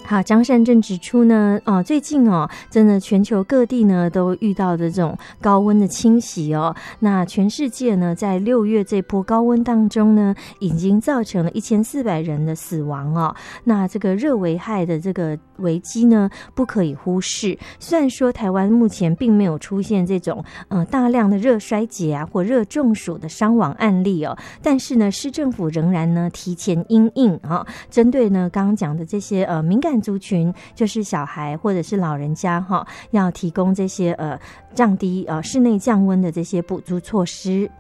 好，张善政指出呢，最近真的全球各地呢都遇到的这种高温的侵袭哦。那全世界呢，在6月这波高温当中呢，已经造成了1400人的死亡哦。那这个热危害的这个危机呢，不可以忽视。虽然说台湾目前并没有出现这种大量的热衰竭啊或热中暑的伤亡案例哦，但是呢，市政府仍然呢提前因应针对呢刚刚讲的这些敏感族群，就是小孩或者是老人家要提供这些降低室内降温的这些补助措施。